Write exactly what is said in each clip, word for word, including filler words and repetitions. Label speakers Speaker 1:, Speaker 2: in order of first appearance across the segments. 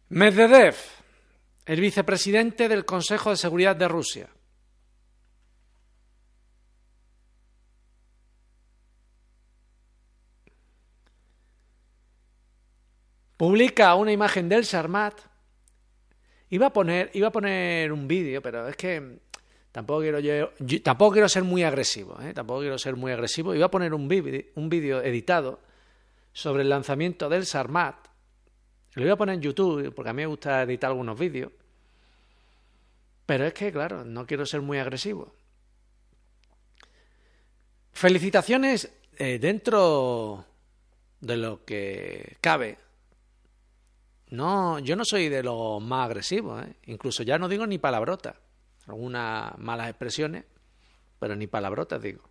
Speaker 1: Medvedev, el vicepresidente del Consejo de Seguridad de Rusia. Publica una imagen del Sarmat. Iba a poner, iba a poner un vídeo, pero es que tampoco quiero yo, yo tampoco quiero ser muy agresivo, ¿eh? Tampoco quiero ser muy agresivo. Iba a poner un vídeo, un vídeo editado sobre el lanzamiento del Sarmat. Lo iba a poner en YouTube, porque a mí me gusta editar algunos vídeos. Pero es que, claro, no quiero ser muy agresivo. Felicitaciones eh, dentro de lo que cabe. No, yo no soy de los más agresivos, ¿eh? Incluso ya no digo ni palabrotas. Algunas malas expresiones, pero ni palabrotas digo.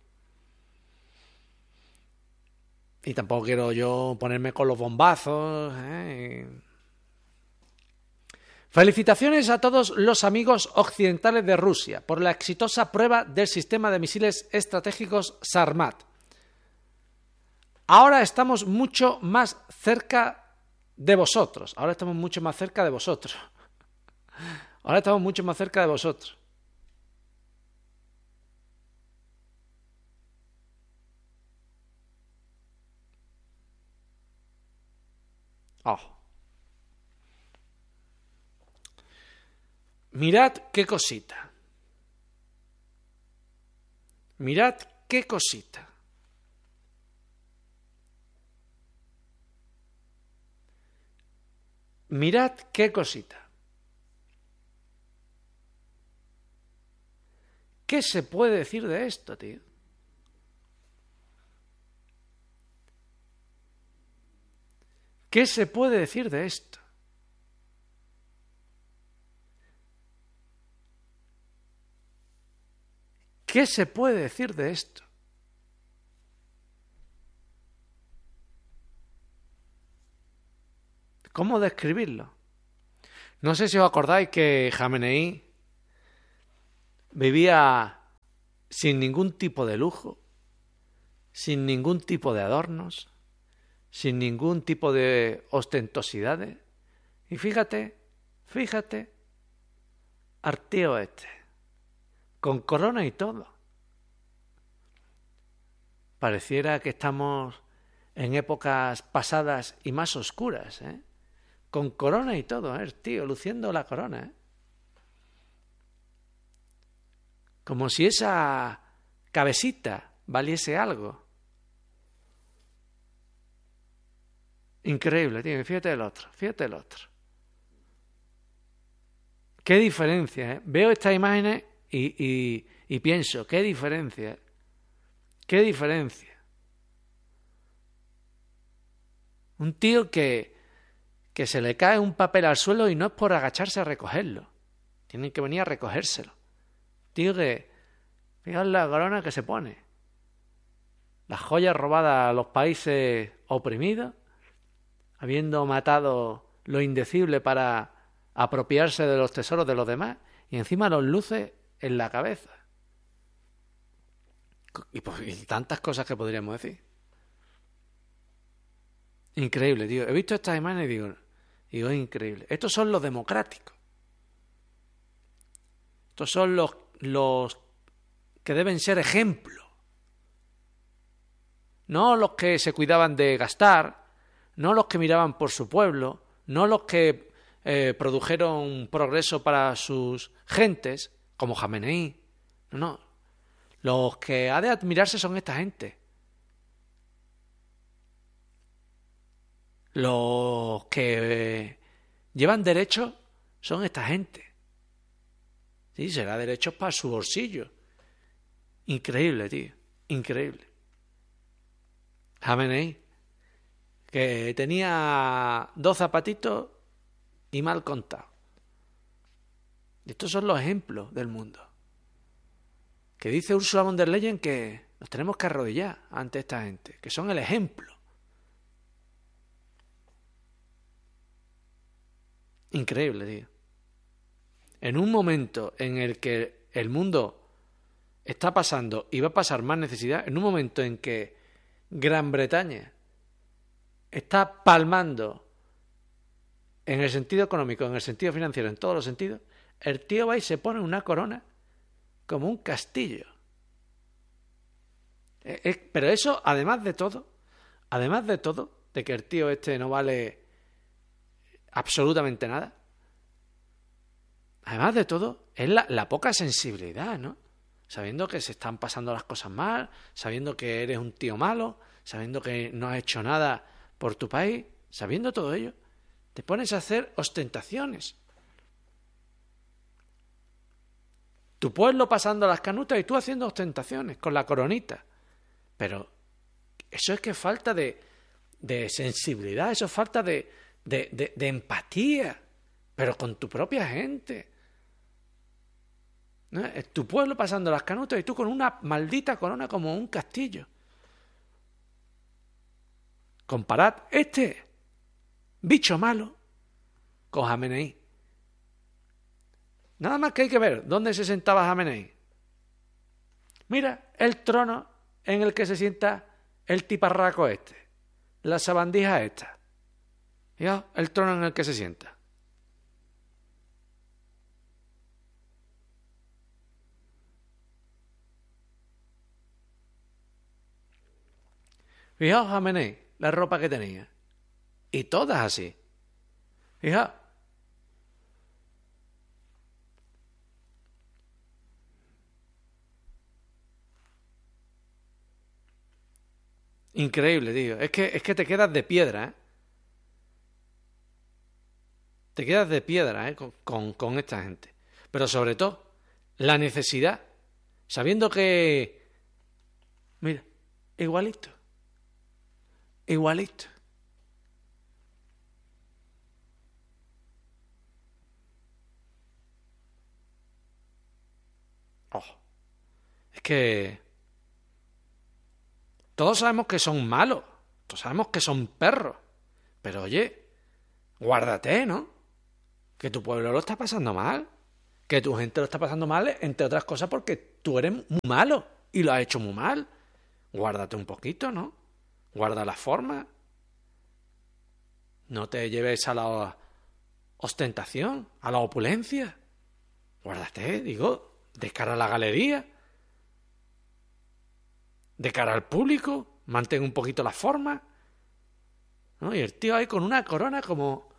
Speaker 1: Y tampoco quiero yo ponerme con los bombazos, ¿eh? Felicitaciones a todos los amigos occidentales de Rusia por la exitosa prueba del sistema de misiles estratégicos Sarmat. Ahora estamos mucho más cerca de vosotros. Ahora estamos mucho más cerca de vosotros. Ahora estamos mucho más cerca de vosotros. Oh. Mirad qué cosita. Mirad qué cosita. Mirad qué cosita. ¿Qué se puede decir de esto, tío? ¿Qué se puede decir de esto? ¿Qué se puede decir de esto? ¿Cómo describirlo? No sé si os acordáis que Jamenei vivía sin ningún tipo de lujo, sin ningún tipo de adornos, sin ningún tipo de ostentosidades. Y fíjate, fíjate, artío este, con corona y todo. Pareciera que estamos en épocas pasadas y más oscuras, ¿eh? Con corona y todo, ¿eh? Tío, luciendo la corona, ¿eh? Como si esa cabecita valiese algo. Increíble, tío. Fíjate el otro, fíjate el otro. Qué diferencia, ¿eh? Veo estas imágenes y, y, y pienso, qué diferencia, qué diferencia. Un tío que, que se le cae un papel al suelo y no es por agacharse a recogerlo. Tienen que venir a recogérselo. Tío que, fijaos la corona que se pone. Las joyas robadas a los países oprimidos, habiendo matado lo indecible para apropiarse de los tesoros de los demás, y encima los luce en la cabeza. Y, pues, y tantas cosas que podríamos decir. Increíble, tío. He visto estas imágenes y digo, digo, es increíble. Estos son los democráticos. Estos son los, los que deben ser ejemplo. No los que se cuidaban de gastar, no los que miraban por su pueblo, no los que eh, produjeron progreso para sus gentes, como Jamenei. No, no. Los que ha de admirarse son esta gente. Los que eh, llevan derechos son esta gente. Sí, será derechos para su bolsillo. Increíble, tío. Increíble. Jamenei, que tenía dos zapatitos y mal contado. Y estos son los ejemplos del mundo. Que dice Ursula von der Leyen que nos tenemos que arrodillar ante esta gente, que son el ejemplo. Increíble, tío. En un momento en el que el mundo está pasando y va a pasar más necesidad, en un momento en que Gran Bretaña está palmando en el sentido económico, en el sentido financiero, en todos los sentidos, el tío va y se pone una corona como un castillo. Eh, eh, pero eso, además de todo, además de todo, de que el tío este no vale absolutamente nada, además de todo, es la, la poca sensibilidad, ¿no? Sabiendo que se están pasando las cosas mal, sabiendo que eres un tío malo, sabiendo que no has hecho nada por tu país, sabiendo todo ello, te pones a hacer ostentaciones. Tu pueblo pasando las canutas y tú haciendo ostentaciones con la coronita. Pero eso es que falta de, de sensibilidad, eso es falta de, de, de, de empatía, pero con tu propia gente. ¿No? Es tu pueblo pasando las canutas y tú con una maldita corona como un castillo. Comparad este bicho malo con Jameneí. Nada más que hay que ver dónde se sentaba Jameneí. Mira el trono en el que se sienta el tiparraco este, la sabandija esta. Mira el trono en el que se sienta. Fijaos Jameneí, la ropa que tenía. Y todas así. Fijaos. Increíble, tío. Es que, es que te quedas de piedra, ¿eh? Te quedas de piedra, ¿eh? Con, con, con esta gente. Pero sobre todo, la necesidad. Sabiendo que... Mira, igualito. Igualito. Oh. Es que... Todos sabemos que son malos. Todos sabemos que son perros. Pero oye, guárdate, ¿no? Que tu pueblo lo está pasando mal. Que tu gente lo está pasando mal, entre otras cosas, porque tú eres muy malo y lo has hecho muy mal. Guárdate un poquito, ¿no? Guarda la forma. No te lleves a la ostentación, a la opulencia. Guárdate, digo, de cara a la galería. De cara al público, mantén un poquito la forma, ¿no? Y el tío ahí con una corona como,